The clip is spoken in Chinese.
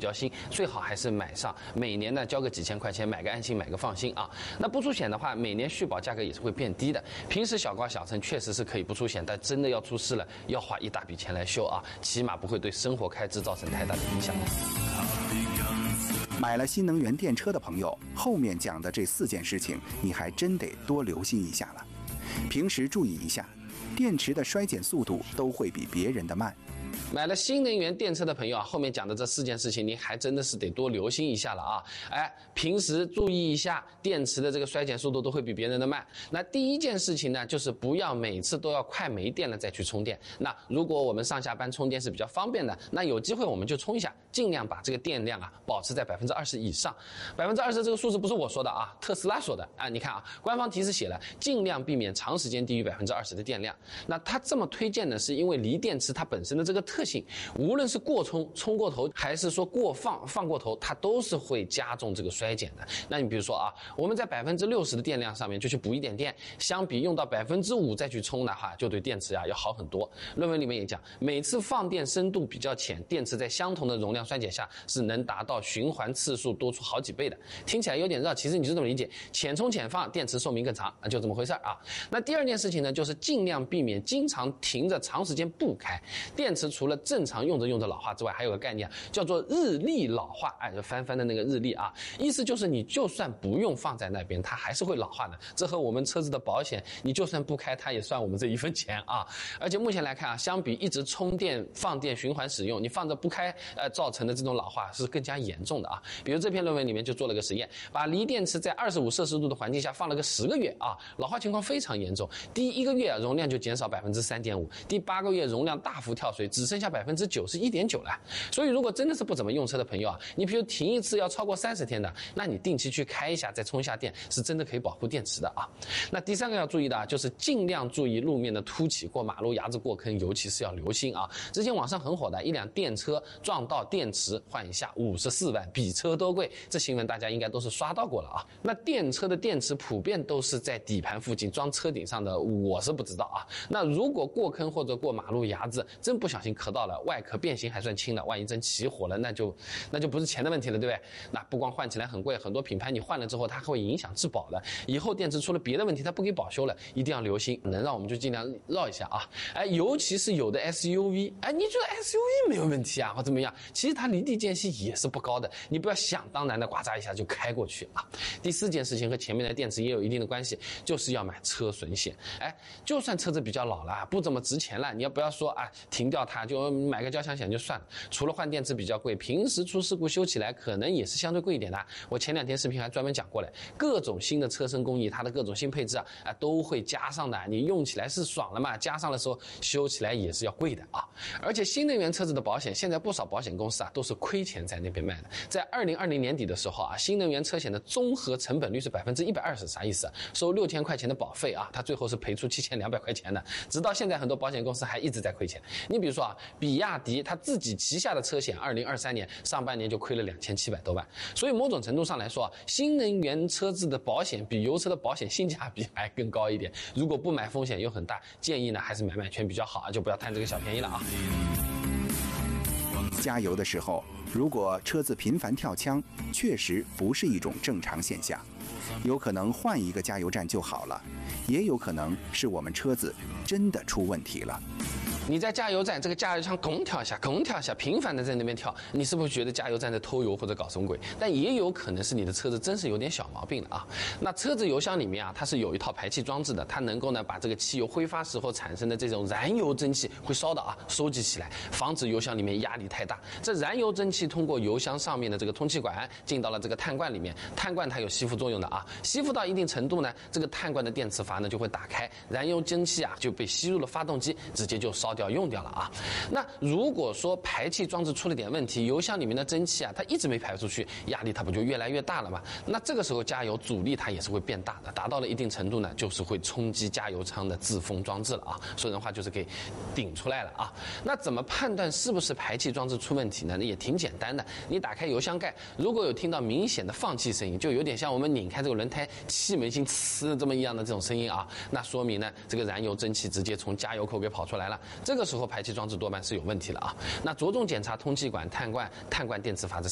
较新，最好还是买上，每年呢交个几千块钱，买个安心，买个放心啊。那不出险的话，每年续保价格也是会变低的。平时小刮小蹭确实是可以不出险，但真的要出事了，要花一大笔钱来修啊，起码不会对生活开支造成太大的影响。 买了新能源电车的朋友，后面讲的这4件事情，你还真得多留心一下了。平时注意一下，电池的衰减速度都会比别人的慢。 买了新能源电车的朋友啊，后面讲的这4件事情，你还真的是得多留心一下了啊！平时注意一下，电池的这个衰减速度都会比别人的慢。那第一件事情呢，就是不要每次都要快没电了再去充电。那如果我们上下班充电是比较方便的，那有机会我们就充一下，尽量把这个电量啊保持在20%以上。20%这个数字不是我说的啊，特斯拉说的啊。你看啊，官方提示写了，尽量避免长时间低于20%的电量。那它这么推荐呢，是因为锂电池它本身的这个特性，无论是过充充过头，还是说过放过头，它都是会加重这个衰减的。那你比如说啊，我们在60%的电量上面就去补一点电，相比用到5%再去充的话，就对电池要好很多。论文里面也讲，每次放电深度比较浅，电池在相同的容量衰减下是能达到循环次数多出好几倍的。听起来有点绕，其实你就这么理解，浅充浅放，电池寿命更长，就这么回事啊。那第2件事情呢，就是尽量避免经常停着长时间不开。电池除了正常用着老化之外，还有个概念叫做日历老化，就翻的那个日历啊，意思就是你就算不用放在那边，它还是会老化的。这和我们车子的保险，你就算不开，它也算我们这1分钱啊。而且目前来看啊，相比一直充电放电循环使用，你放着不开造成的这种老化是更加严重的啊。比如这篇论文里面就做了个实验，把锂电池在25摄氏度的环境下放了个10个月啊，老化情况非常严重。第1个月容量就减少3.5%，第8个月容量大幅跳水，只剩下91.9%了。所以如果真的是不怎么用车的朋友啊，你比如停一次要超过30天的，那你定期去开一下再充一下电，是真的可以保护电池的啊。那第3个要注意的啊，就是尽量注意路面的凸起、过马路、牙子过坑，尤其是要留心啊。之前网上很火的一辆电车撞到电池换一下54万，比车都贵，这新闻大家应该都是刷到过了啊。那电车的电池普遍都是在底盘附近装车顶上的，我是不知道啊。那如果过坑或者过马路牙子真不小心磕到了，外壳变形还算轻的，万一真起火了，那就不是钱的问题了，对不对？那不光换起来很贵，很多品牌你换了之后它会影响质保的，以后电池出了别的问题它不给保修了，一定要留心，能让我们就尽量绕一下啊。尤其是有的 SUV， 你觉得 SUV 没有问题啊或怎么样，其实它离地间隙也是不高的，你不要想当然的呱嚓一下就开过去啊。第4件事情和前面的电池也有一定的关系，就是要买车损险。就算车子比较老了，不怎么值钱了，你要不要说停掉它就买个交强险就算了。除了换电池比较贵，平时出事故修起来可能也是相对贵一点的。我前2天视频还专门讲过了，各种新的车身工艺，它的各种新配置都会加上的。你用起来是爽了嘛，加上的时候修起来也是要贵的啊。而且新能源车子的保险，现在不少保险公司都是亏钱在那边卖的。在2020年底的时候新能源车险的综合成本率是120%，啥意思？收6000块钱的保费它最后是赔出7200块钱的。直到现在很多保险公司还一直在亏钱。你比如说比亚迪它自己旗下的车险2023年上半年就亏了2700多万。所以某种程度上来说新能源车子的保险比油车的保险性价比还更高一点。如果不买风险又很大，建议呢还是买全比较好就不要贪这个小便宜了啊。 加油的时候，如果车子频繁跳枪，确实不是一种正常现象，有可能换一个加油站就好了，也有可能是我们车子真的出问题了。 你在加油站这个加油枪拱跳一下拱跳一下频繁的在那边跳，你是不是觉得加油站在偷油或者搞什么鬼？但也有可能是你的车子真是有点小毛病了啊。那车子油箱里面它是有一套排气装置的，它能够呢把这个汽油挥发时候产生的这种燃油蒸汽会烧的收集起来，防止油箱里面压力太大。这燃油蒸汽通过油箱上面的这个通气管进到了这个碳罐里面，碳罐它有吸附作用的吸附到一定程度呢，这个碳罐的电磁阀呢就会打开，燃油蒸汽就被吸入了发动机，直接就烧掉用掉了那如果说排气装置出了点问题，油箱里面的蒸汽它一直没排出去，压力它不就越来越大了吗？那这个时候加油阻力它也是会变大的，达到了一定程度呢，就是会冲击加油舱的自封装置了说人话就是给顶出来了那怎么判断是不是排气装置出问题呢？那也挺简单的，你打开油箱盖，如果有听到明显的放气声音，就有点像我们拧开这个轮胎气门芯呲这么一样的这种声音那说明呢这个燃油蒸汽直接从加油口给跑出来了，这个时候排气装置多半是有问题了那着重检查通气管、碳罐电磁阀这